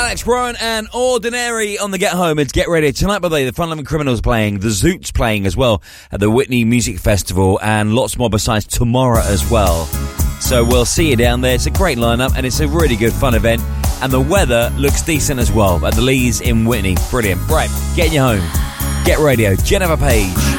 Alex Rowan and Ordinary on the Get Home. It's Get Ready. Tonight, by the way, the Fun Loving Criminals playing, the Zoots playing as well at the Whitney Music Festival, and lots more besides tomorrow as well. So we'll see you down there. It's a great lineup and it's a really good fun event. And the weather looks decent as well at the Lees in Whitney. Brilliant. Right, getting you home. Get Radio. Jennifer Page.